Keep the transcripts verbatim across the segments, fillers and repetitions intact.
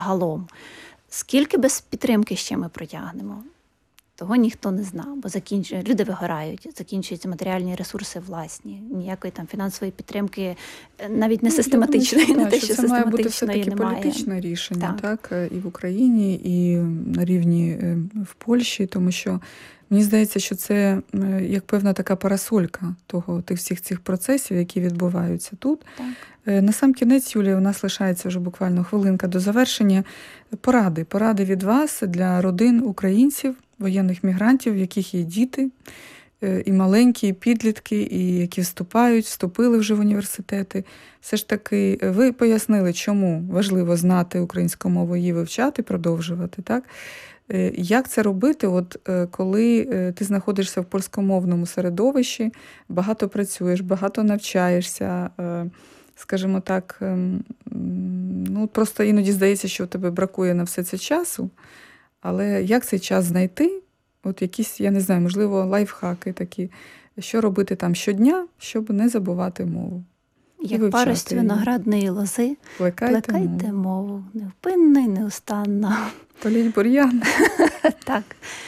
загалом. Скільки без підтримки ще ми протягнемо? Того ніхто не знав, бо закінчує, люди вигорають, закінчуються матеріальні ресурси власні, ніякої там фінансової підтримки, навіть не ну, систематичної, думаю, не те, що, що це має бути систематичної все-таки немає. політичне рішення, так. так, і в Україні, і на рівні в Польщі, тому що мені здається, що це як певна така парасолька того, тих всіх цих процесів, які відбуваються тут. Так. На сам кінець, Юлія, у нас лишається вже буквально хвилинка до завершення. Поради. Поради від вас для родин українців, воєнних мігрантів, в яких є діти, і маленькі, і підлітки, і які вступають, вступили вже в університети. Все ж таки, ви пояснили, чому важливо знати українську мову, її вивчати, продовжувати, так? Як це робити, от коли ти знаходишся в польськомовному середовищі, багато працюєш, багато навчаєшся, скажімо так, ну просто іноді здається, що у тебе бракує на все це часу, але як цей час знайти? От якісь, я не знаю, можливо, лайфхаки такі, що робити там щодня, щоб не забувати мову. Як парость виноградної лози, плекайте, плекайте мову. мову, невпинно і неустанно. Політь бур'ян. Так.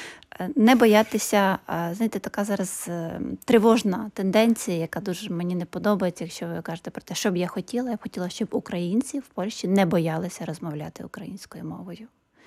Не боятися, знаєте, така зараз тривожна тенденція, яка дуже мені не подобається, якщо ви кажете про те, що б я хотіла. Я б хотіла, щоб українці в Польщі не боялися розмовляти українською мовою.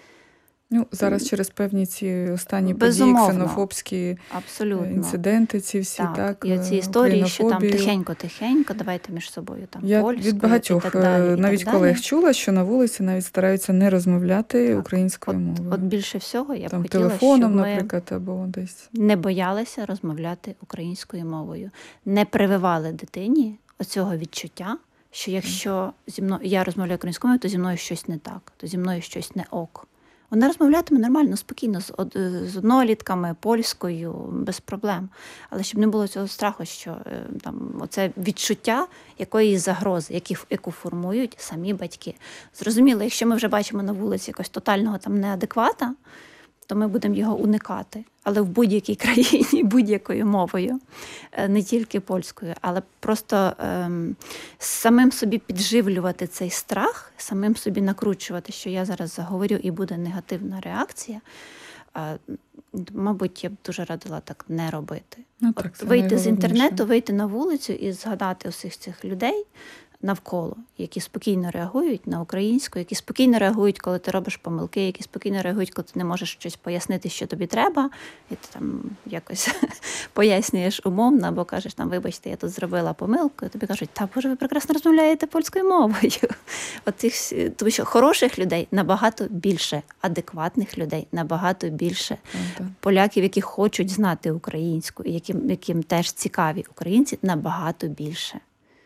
Ну, зараз через певні ці останні Безумовно. події, ксенофобські Абсолютно. інциденти, ці всі, так, так і оці історії, що там тихенько-тихенько, давайте між собою там Я польською від багатьох, і так далі, навіть і так колег далі. чула, що на вулиці навіть стараються не розмовляти так. українською от, мовою. От більше всього я там, б хотіла, телефоном, щоб ми наприклад, або десь. не боялися розмовляти українською мовою. Не прививали дитині оцього відчуття, що якщо зі мною я розмовляю українською мовою, то зі мною щось не так, то зі мною щось не ок. Вона розмовлятиме нормально, спокійно, з, од, з однолітками, польською, без проблем. Але щоб не було цього страху, що там, оце відчуття якоїсь загрози, які, яку формують самі батьки. Зрозуміло, якщо ми вже бачимо на вулиці якогось тотального там неадеквата, то ми будемо його уникати. Але в будь-якій країні, будь-якою мовою, не тільки польською, але просто ем, самим собі підживлювати цей страх, самим собі накручувати, що я зараз заговорю і буде негативна реакція, е, мабуть, я б дуже радила так не робити. Ну, так, От вийти з інтернету, вийти на вулицю і згадати усіх цих людей навколо, які спокійно реагують на українську, які спокійно реагують, коли ти робиш помилки, які спокійно реагують, коли ти не можеш щось пояснити, що тобі треба, і ти там якось пояснюєш умовно, або кажеш, там, вибачте, я тут зробила помилку, і тобі кажуть, та, боже, ви прекрасно розмовляєте польською мовою. От цих, тому що хороших людей набагато більше, адекватних людей набагато більше, ага. поляків, які хочуть знати українську, і яким, яким теж цікаві українці, набагато більше.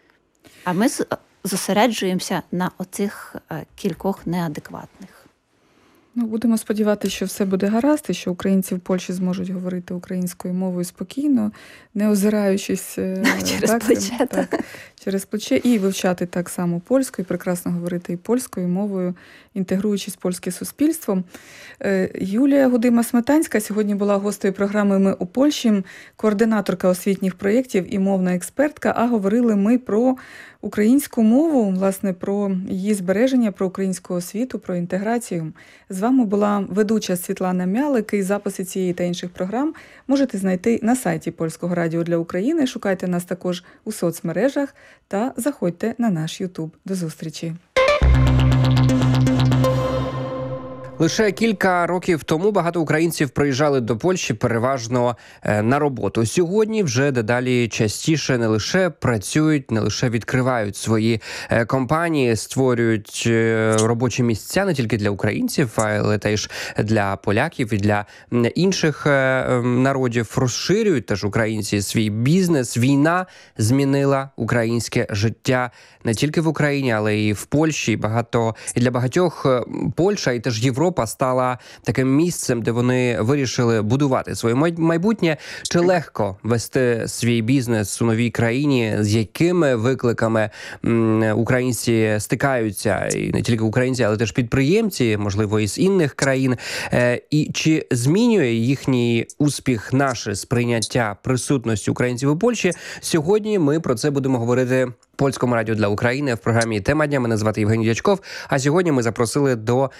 А ми зосереджуємося на оцих кількох неадекватних. Ну, будемо сподіватися, що все буде гаразд, і що українці в Польщі зможуть говорити українською мовою спокійно, не озираючись через так, плече, так, так. через плече, і вивчати так само польською, і прекрасно говорити і польською мовою, інтегруючись в польське суспільство. Юлія Гудима-Сметанська сьогодні була гостею програми «Ми у Польщі», координаторка освітніх проєктів і мовна експертка, а говорили ми про українську мову, власне, про її збереження, про українську освіту, про інтеграцію. З вами була ведуча Світлана Мялик, і записи цієї та інших програм можете знайти на сайті Польського радіо для України. Шукайте нас також у соцмережах та заходьте на наш Ютуб. До зустрічі! Лише кілька років тому багато українців приїжджали до Польщі переважно на роботу. Сьогодні вже дедалі частіше не лише працюють, не лише відкривають свої компанії, створюють робочі місця не тільки для українців, але теж для поляків і для інших народів. Розширюють теж українці свій бізнес. Війна змінила українське життя не тільки в Україні, але і в Польщі. Багато і для багатьох Польща і теж Європа Європа стала таким місцем, де вони вирішили будувати своє майбутнє. Чи легко вести свій бізнес у новій країні? З якими викликами українці стикаються? І не тільки українці, але теж підприємці, можливо, із інших країн. І чи змінює їхній успіх наше сприйняття присутності українців у Польщі? Сьогодні ми про це будемо говорити в Польському радіо для України в програмі «Тема дня». Мене звати Євгеній Дячков. А сьогодні ми запросили до